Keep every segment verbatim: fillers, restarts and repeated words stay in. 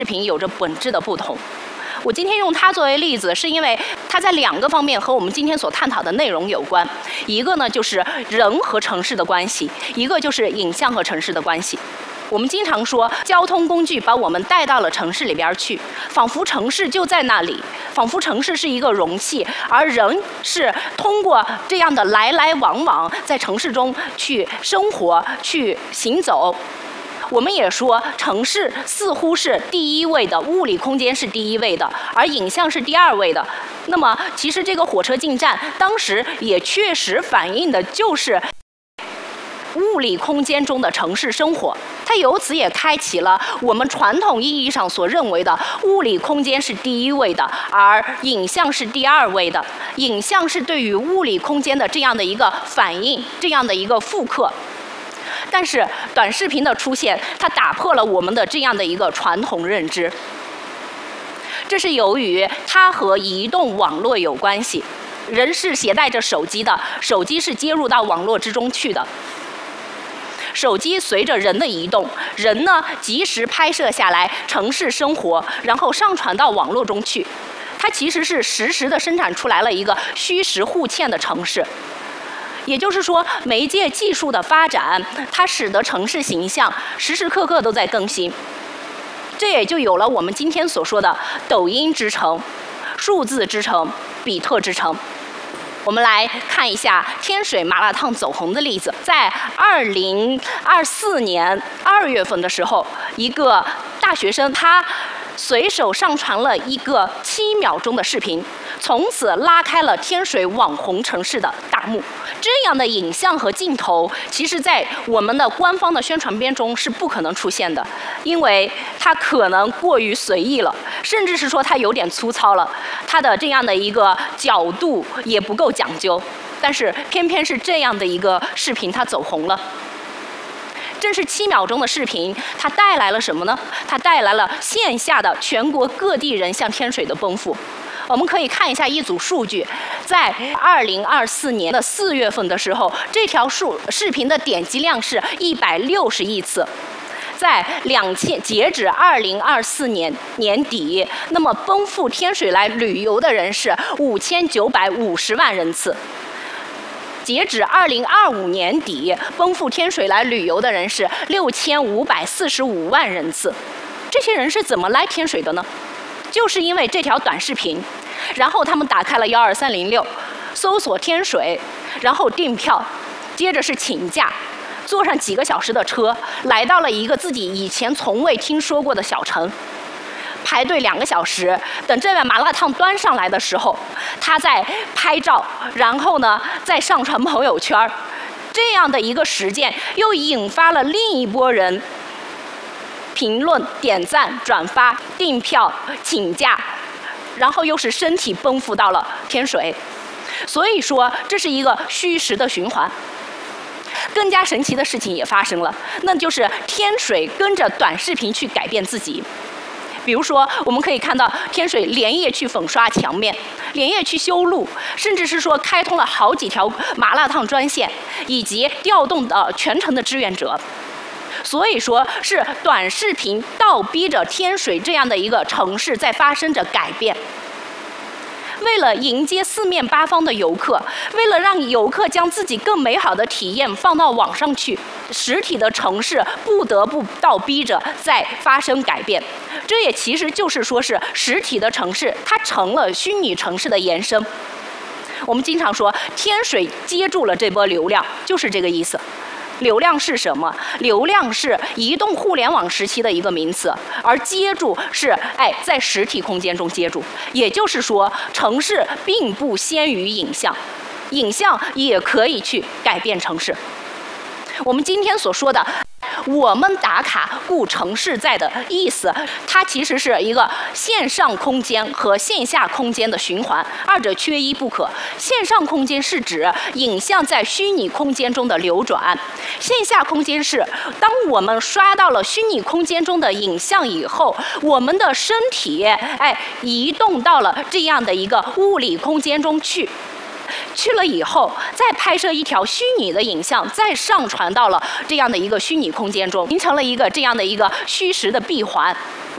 频有着本质的不同。我今天用它作为例子，是因为它在两个方面和我们今天所探讨的内容有关。一个呢就是人和城市的关系，一个就是影像和城市的关系。我们经常说，交通工具把我们带到了城市里边去，仿佛城市就在那里，仿佛城市是一个容器，而人是通过这样的来来往往，在城市中去生活、去行走。我们也说，城市似乎是第一位的，物理空间是第一位的，而影像是第二位的。那么，其实这个火车进站，当时也确实反映的就是物理空间中的城市生活。它由此也开启了我们传统意义上所认为的物理空间是第一位的，而影像是第二位的。影像是对于物理空间的这样的一个反应，这样的一个复刻。但是短视频的出现，它打破了我们的这样的一个传统认知。这是由于它和移动网络有关系，人是携带着手机的，手机是接入到网络之中去的。手机随着人的移动，人呢及时拍摄下来城市生活，然后上传到网络中去。它其实是实时的生产出来了一个虚实互嵌的城市。也就是说，媒介技术的发展，它使得城市形象时时刻刻都在更新。这也就有了我们今天所说的抖音之城、数字之城、比特之城。我们来看一下天水麻辣烫走红的例子。在二零二四年二月份的时候，一个大学生他随手上传了一个七秒钟的视频，从此拉开了天水网红城市的大幕。这样的影像和镜头，其实在我们的官方的宣传片中是不可能出现的，因为它可能过于随意了，甚至是说它有点粗糙了，它的这样的一个角度也不够讲究。但是偏偏是这样的一个视频，它走红了。正是七秒钟的视频，它带来了什么呢？它带来了线下的全国各地人向天水的奔赴。我们可以看一下一组数据，在二零二四年的四月份的时候，这条数视频的点击量是一百六十亿次。在两千截止二零二四年年底，那么奔赴天水来旅游的人是五千九百五十万人次。截止二零二五年底，奔赴天水来旅游的人是六千五百四十五万人次。这些人是怎么来天水的呢？就是因为这条短视频，然后他们打开了幺二三零六，搜索天水，然后订票，接着是请假，坐上几个小时的车，来到了一个自己以前从未听说过的小城。排队两个小时，等这碗麻辣烫端上来的时候，他在拍照，然后呢再上传朋友圈。这样的一个实践，又引发了另一波人评论、点赞、转发、订票、请假，然后又是身体奔赴到了天水。所以说，这是一个虚实的循环。更加神奇的事情也发生了，那就是天水跟着短视频去改变自己。比如说，我们可以看到天水连夜去粉刷墙面，连夜去修路，甚至是说开通了好几条麻辣烫专线，以及调动的全城的志愿者。所以说，是短视频倒逼着天水这样的一个城市在发生着改变。为了迎接四面八方的游客，为了让游客将自己更美好的体验放到网上去，实体的城市不得不倒逼着在发生改变。这也其实就是说是实体的城市，它成了虚拟城市的延伸。我们经常说天水接住了这波流量，就是这个意思。流量是什么？流量是移动互联网时期的一个名词，而接住是哎在实体空间中接住。也就是说，城市并不先于影像，影像也可以去改变城市。我们今天所说的我们打卡故城市在的意思，它其实是一个线上空间和线下空间的循环，二者缺一不可。线上空间是指影像在虚拟空间中的流转，线下空间是当我们刷到了虚拟空间中的影像以后，我们的身体哎移动到了这样的一个物理空间中去。去了以后，再拍摄一条虚拟的影像，再上传到了这样的一个虚拟空间中，形成了一个这样的一个虚实的闭环。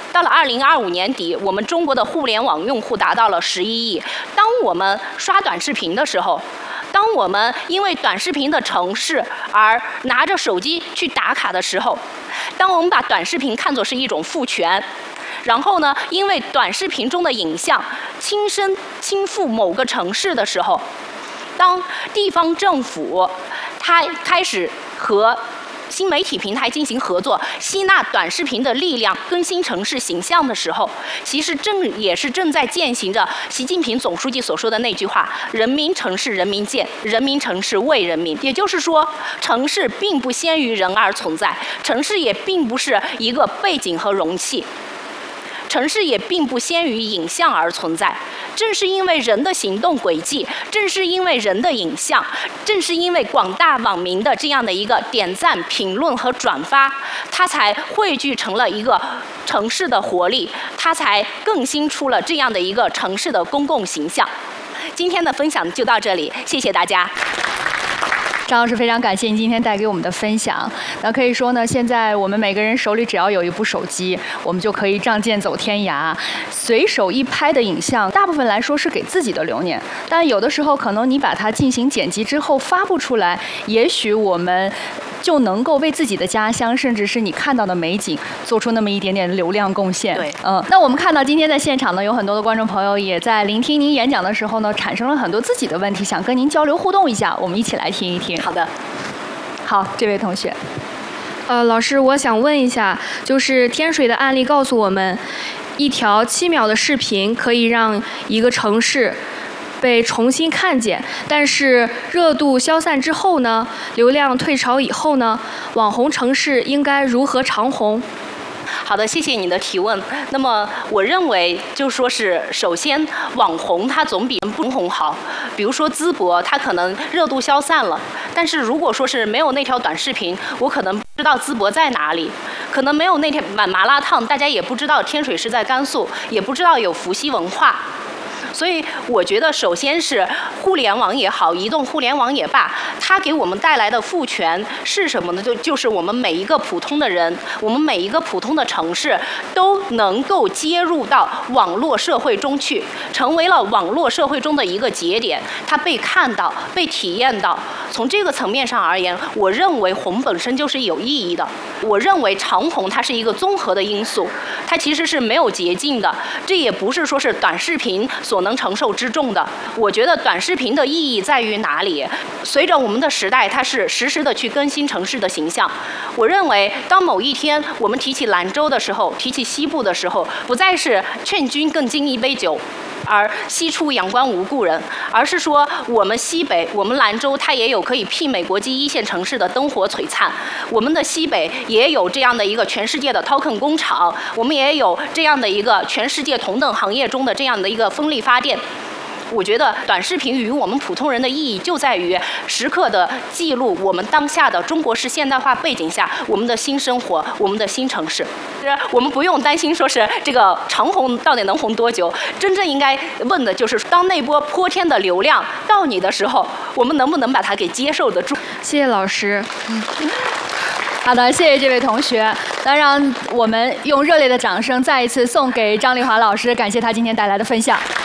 到了二零二五年底，我们中国的互联网用户达到了十一亿。当我们刷短视频的时候，当我们因为短视频的城市而拿着手机去打卡的时候，当我们把短视频看作是一种父权，然后呢，因为短视频中的影像亲身亲赴某个城市的时候，当地方政府它开始和新媒体平台进行合作，吸纳短视频的力量，更新城市形象的时候，其实正也是正在践行着习近平总书记所说的那句话：人民城市人民建，人民城市为人民。也就是说，城市并不先于人而存在，城市也并不是一个背景和容器。城市也并不先于影像而存在，正是因为人的行动轨迹，正是因为人的影像，正是因为广大网民的这样的一个点赞、评论和转发，它才汇聚成了一个城市的活力，它才更新出了这样的一个城市的公共形象。今天的分享就到这里，谢谢大家。 张老师，非常感谢您今天带给我们的分享。那可以说呢，现在我们每个人手里只要有一部手机，我们就可以仗剑走天涯。随手一拍的影像，大部分来说是给自己的留念，但有的时候可能你把它进行剪辑之后发布出来，也许我们就能够为自己的家乡，甚至是你看到的美景，做出那么一点点流量贡献。 对， 嗯，那我们看到今天在现场呢，有很多的观众朋友也在聆听您演讲的时候呢，产生了很多自己的问题，想跟您交流互动一下，我们一起来听一听。 好的， 好，这位同学。 呃，老师，我想问一下，就是天水的案例告诉我们，一条七秒的视频可以让一个城市被重新看见，但是热度消散之后呢，流量退潮以后呢，网红城市应该如何长红？ 好的，谢谢你的提问。那么我认为，就说是首先，网红它总比不红好。比如说淄博，它可能热度消散了，但是如果说是没有那条短视频，我可能不知道淄博在哪里；可能没有那条碗麻辣烫，大家也不知道天水是在甘肃，也不知道有伏羲文化。所以我觉得，首先是互联网也好，移动互联网也罢，它给我们带来的赋权是什么呢？就就是我们每一个普通的人，我们每一个普通的城市都能够接入到网络社会中去，成为了网络社会中的一个节点，它被看到、被体验到。从这个层面上而言，我认为红本身就是有意义的。我认为长红它是一个综合的因素，它其实是没有捷径的，这也不是说是短视频所能承受之重的。我觉得短视频的意义在于哪里？随着我们的时代，它是实时的去更新城市的形象。我认为，当某一天我们提起兰州的时候，提起西部的时候，不再是劝君更尽一杯酒，而西出阳关无故人，而是说我们西北，我们兰州，它也有可以媲美国际一线城市的灯火璀璨。我们的西北也有这样的一个全世界的 token 工厂，我们也有这样的一个全世界同等行业中的这样的一个风力发电。我觉得短视频与我们普通人的意义就在于时刻的记录我们当下的中国式现代化背景下我们的新生活，我们的新城市。我们不用担心说是这个长红到底能红多久，真正应该问的就是当那波泼天的流量到你的时候，我们能不能把它给接受得住？ 谢谢老师。 嗯好的，谢谢这位同学。那让我们用热烈的掌声再一次送给张丽华老师，感谢他今天带来的分享。